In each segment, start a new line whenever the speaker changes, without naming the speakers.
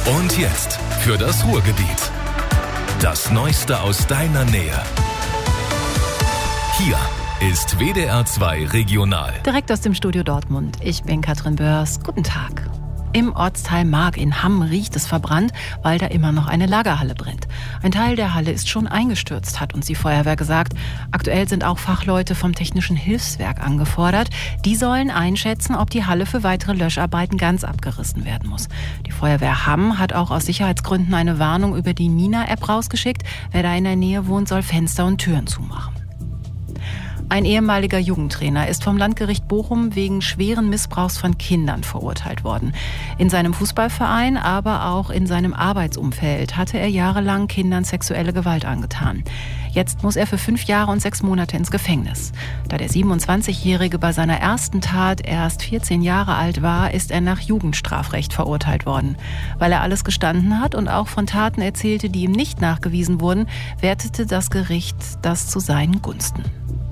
Und jetzt für das Ruhrgebiet. Das Neueste aus deiner Nähe. Hier ist WDR 2 Regional.
Direkt aus dem Studio Dortmund. Ich bin Katrin Börs. Guten Tag. Im Ortsteil Mark in Hamm riecht es verbrannt, weil da immer noch eine Lagerhalle brennt. Ein Teil der Halle ist schon eingestürzt, hat uns die Feuerwehr gesagt. Aktuell sind auch Fachleute vom Technischen Hilfswerk angefordert. Die sollen einschätzen, ob die Halle für weitere Löscharbeiten ganz abgerissen werden muss. Die Feuerwehr Hamm hat auch aus Sicherheitsgründen eine Warnung über die Nina-App rausgeschickt. Wer da in der Nähe wohnt, soll Fenster und Türen zumachen. Ein ehemaliger Jugendtrainer ist vom Landgericht Bochum wegen schweren Missbrauchs von Kindern verurteilt worden. In seinem Fußballverein, aber auch in seinem Arbeitsumfeld hatte er jahrelang Kindern sexuelle Gewalt angetan. Jetzt muss er für 5 Jahre und 6 Monate ins Gefängnis. Da der 27-Jährige bei seiner ersten Tat erst 14 Jahre alt war, ist er nach Jugendstrafrecht verurteilt worden. Weil er alles gestanden hat und auch von Taten erzählte, die ihm nicht nachgewiesen wurden, wertete das Gericht das zu seinen Gunsten.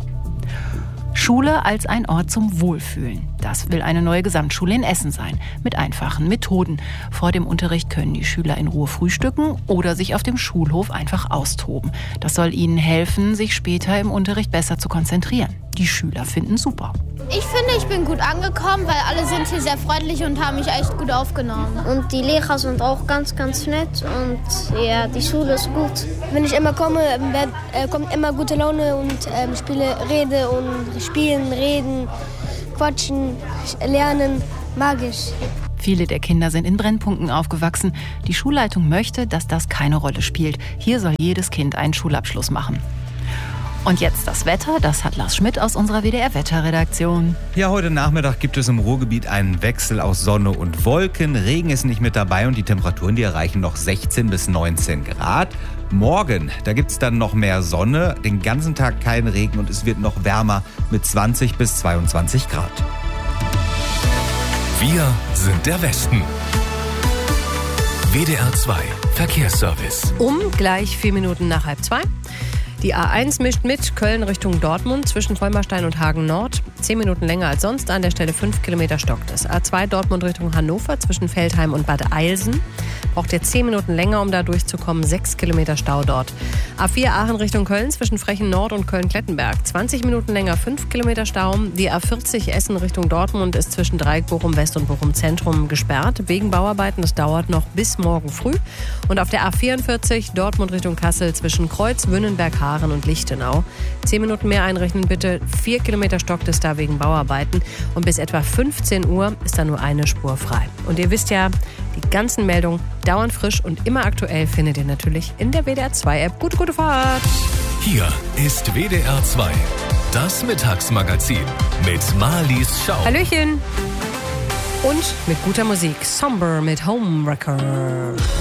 Schule als ein Ort zum Wohlfühlen. Das will eine neue Gesamtschule in Essen sein. Mit einfachen Methoden. Vor dem Unterricht können die Schüler in Ruhe frühstücken oder sich auf dem Schulhof einfach austoben. Das soll ihnen helfen, sich später im Unterricht besser zu konzentrieren. Die Schüler finden es super.
Ich finde, ich bin gut angekommen, weil alle sind hier sehr freundlich und haben mich echt gut aufgenommen.
Und die Lehrer sind auch ganz, ganz nett und ja, die Schule ist gut.
Wenn ich immer komme, kommt immer gute Laune und rede und spielen, reden, quatschen, lernen, magisch.
Viele der Kinder sind in Brennpunkten aufgewachsen. Die Schulleitung möchte, dass das keine Rolle spielt. Hier soll jedes Kind einen Schulabschluss machen. Und jetzt das Wetter, das hat Lars Schmidt aus unserer WDR-Wetterredaktion.
Ja, heute Nachmittag gibt es im Ruhrgebiet einen Wechsel aus Sonne und Wolken. Regen ist nicht mit dabei und die Temperaturen, die erreichen noch 16 bis 19 Grad. Morgen, da gibt es dann noch mehr Sonne, den ganzen Tag kein Regen und es wird noch wärmer mit 20 bis 22 Grad.
Wir sind der Westen. WDR 2 Verkehrsservice.
Gleich 4 Minuten nach 1:30. Die A1 mischt mit Köln Richtung Dortmund zwischen Vollmerstein und Hagen Nord. 10 Minuten länger als sonst, an der Stelle 5 Kilometer stockt es. A2 Dortmund Richtung Hannover zwischen Veltheim und Bad Eilsen. Braucht ihr 10 Minuten länger, um da durchzukommen. 6 Kilometer Stau dort. A4 Aachen Richtung Köln zwischen Frechen Nord und Köln-Klettenberg. 20 Minuten länger, 5 Kilometer Stau. Die A40 Essen Richtung Dortmund ist zwischen Dreieck Bochum West und Bochum Zentrum gesperrt. Wegen Bauarbeiten, das dauert noch bis morgen früh. Und auf der A44 Dortmund Richtung Kassel zwischen Kreuz, Wünnenberg, Haaren und Lichtenau. 10 Minuten mehr einrechnen bitte. 4 Kilometer stockt es da wegen Bauarbeiten. Und bis etwa 15 Uhr ist da nur eine Spur frei. Und ihr wisst ja, die ganzen Meldungen dauernd frisch und immer aktuell findet ihr natürlich in der WDR 2 App. Gute Fahrt!
Hier ist WDR 2, das Mittagsmagazin mit Marlies Schau.
Hallöchen! Und mit guter Musik. Somber mit Homewrecker.